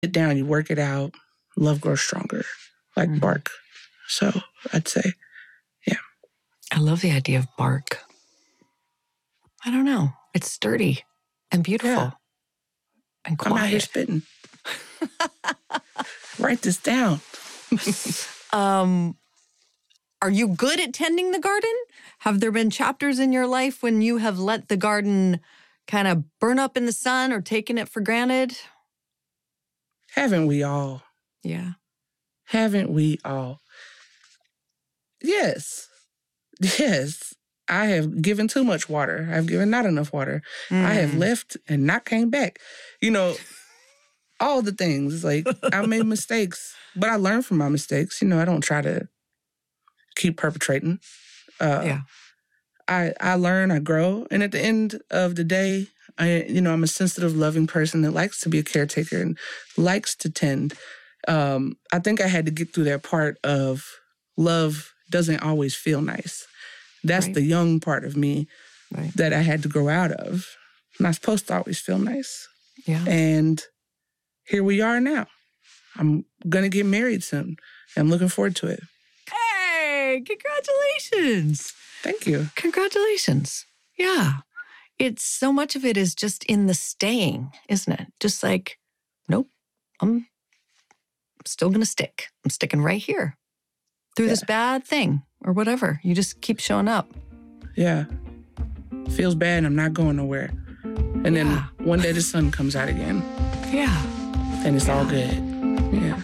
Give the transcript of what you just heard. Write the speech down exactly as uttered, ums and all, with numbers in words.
it down, you work it out, love grows stronger, like mm-hmm. bark. So I'd say, yeah. I love the idea of bark. I don't know. It's sturdy and beautiful yeah. and quiet. I'm out here spitting. Write this down. um, are you good at tending the garden? Have there been chapters in your life when you have let the garden kind of burn up in the sun or taken it for granted? Haven't we all? Yeah. Haven't we all? Yes. Yes. I have given too much water. I've given not enough water. Mm. I have left and not came back. You know, all the things. Like, I made mistakes, but I learn from my mistakes. You know, I don't try to keep perpetrating. Uh, yeah. I, I learn, I grow. And at the end of the day, I, you know, I'm a sensitive, loving person that likes to be a caretaker and likes to tend. Um, I think I had to get through that part of love doesn't always feel nice. That's right. The young part of me right. that I had to grow out of. I'm not supposed to always feel nice. Yeah. And here we are now. I'm going to get married soon. I'm looking forward to it. Hey, congratulations. Thank you. Congratulations. Yeah. It's so much of it is just in the staying, isn't it? Just like, nope, I'm still going to stick. I'm sticking right here through yeah. this bad thing or whatever. You just keep showing up. Yeah. Feels bad and I'm not going nowhere. And then yeah. one day the sun comes out again. Yeah. And it's yeah. all good. Yeah.